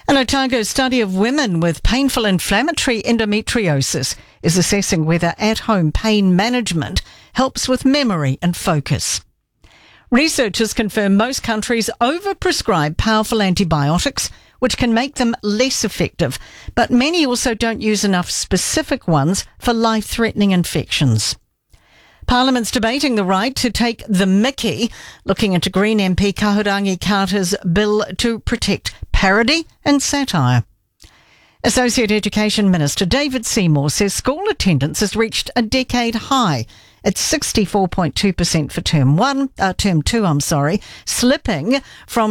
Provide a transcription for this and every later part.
An Otago study of women with painful inflammatory endometriosis is assessing whether at-home pain management helps with memory and focus. Researchers confirm most countries overprescribe powerful antibiotics, which can make them less effective, but many also don't use enough specific ones for life-threatening infections. Parliament's debating the right to take the mickey, looking into Green MP Kahurangi Carter's bill to protect parody and satire. Associate Education Minister David Seymour says school attendance has reached a decade high at 64.2% for term 2, slipping from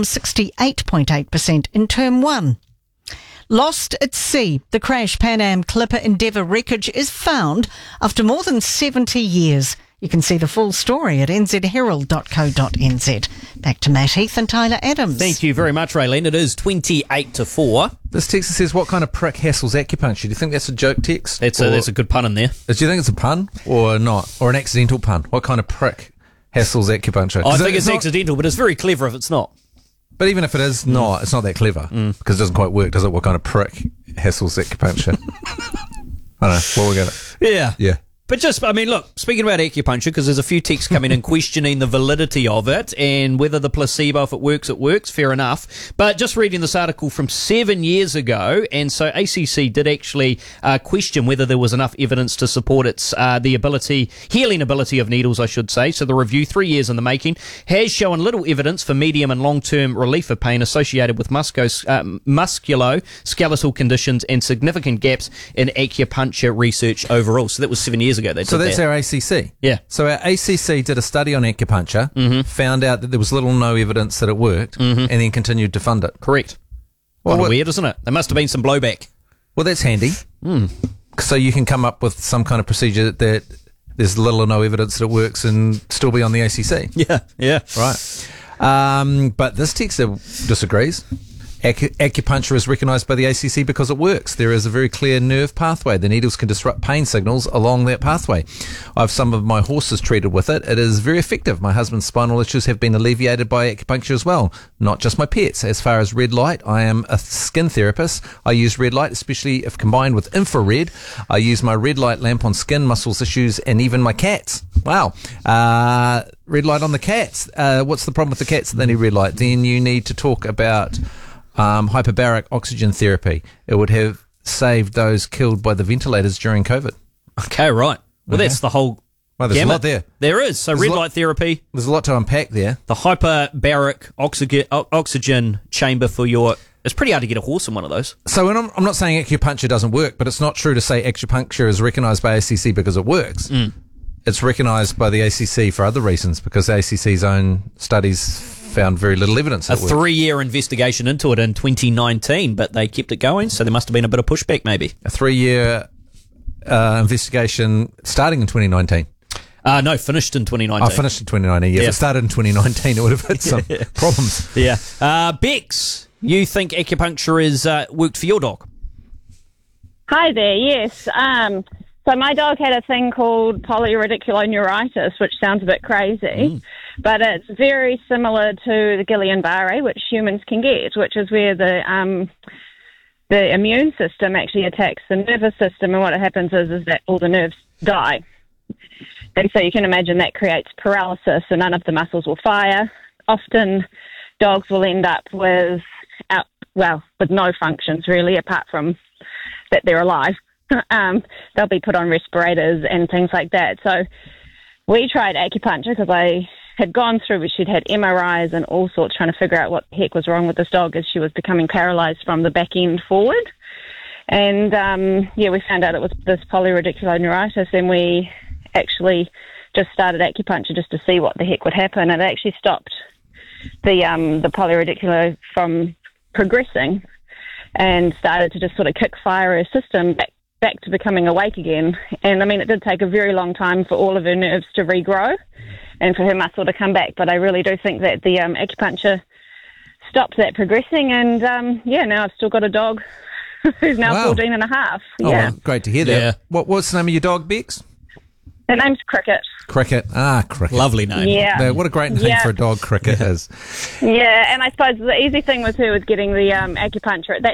68.8% in term 1. Lost at sea, the crash Pan Am Clipper Endeavour wreckage is found after more than 70 years. You can see the full story at nzherald.co.nz. Back to Matt Heath and Tyler Adams. Thank you very much, Raylene. It is 28-4. This text says, what kind of prick hassles acupuncture? Do you think that's a joke text? There's a good pun in there. Do you think it's a pun or not? Or an accidental pun? What kind of prick hassles acupuncture? I think it's accidental, but it's very clever if it's not. But even if it is not, it's not that clever because it doesn't quite work, does it? What kind of prick hassles acupuncture? I don't know. What we got? Yeah. But look, speaking about acupuncture, because there's a few texts coming in questioning the validity of it and whether the placebo, if it works, fair enough. But just reading this article from 7 years ago, and so ACC did actually question whether there was enough evidence to support its healing ability of needles, I should say. So the review, 3 years in the making, has shown little evidence for medium and long-term relief of pain associated with musculoskeletal conditions and significant gaps in acupuncture research overall. So that was 7 years ago. So that's our ACC. Yeah. So our ACC did a study on acupuncture, found out that there was little or no evidence that it worked, and then continued to fund it. Correct. Kind of weird, isn't it? There must have been some blowback. Well, that's handy. So you can come up with some kind of procedure that there's little or no evidence that it works and still be on the ACC. Yeah. Right. But this texter disagrees. Acupuncture is recognised by the ACC because it works. There is a very clear nerve pathway. The needles can disrupt pain signals along that pathway. I have some of my horses treated with it. It is very effective. My husband's spinal issues have been alleviated by acupuncture as well. Not just my pets. As far as red light, I am a skin therapist. I use red light, especially if combined with infrared. I use my red light lamp on skin, muscles issues, and even my cats. Wow. Red light on the cats. What's the problem with the cats that they need red light? Then you need to talk about hyperbaric oxygen therapy. It would have saved those killed by the ventilators during COVID. Okay, right. Well, that's the whole there's gamut. a lot there. There is. So red light therapy. There's a lot to unpack there. The hyperbaric oxygen chamber for your... It's pretty hard to get a horse in one of those. So I'm not saying acupuncture doesn't work, but it's not true to say acupuncture is recognised by ACC because it works. It's recognised by the ACC for other reasons because the ACC's own studies found very little evidence. A 3-year investigation into it in 2019, but they kept it going, so there must have been a bit of pushback maybe. A 3-year investigation starting in 2019. No, finished in 2019. Finished in 2019, yeah. If it started in 2019, it would have had some problems. Yeah. Bex, you think acupuncture is worked for your dog? Hi there, yes. So my dog had a thing called polyradiculoneuritis, which sounds a bit crazy, but it's very similar to the Guillain-Barré, which humans can get, which is where the immune system actually attacks the nervous system, and what happens is that all the nerves die. And so you can imagine that creates paralysis, and none of the muscles will fire. Often dogs will end up with no functions really, apart from that they're alive. They'll be put on respirators and things like that. So we tried acupuncture because I had gone through, she'd had MRIs and all sorts trying to figure out what the heck was wrong with this dog as she was becoming paralysed from the back end forward. And we found out it was this polyradiculoneuritis, and we actually just started acupuncture just to see what the heck would happen. It actually stopped the polyradicular from progressing and started to just sort of kick-fire her system back to becoming awake again. And I mean, it did take a very long time for all of her nerves to regrow and for her muscle to come back. But I really do think that the acupuncture stopped that progressing. And now I've still got a dog who's now 14 and a half. Oh, well, great to hear that. Yeah. What's the name of your dog, Bex? Her name's Cricket. Cricket. Cricket. Lovely name. Yeah. What a great name for a dog, Cricket is. Yeah, and I suppose the easy thing with her was getting the acupuncture. At that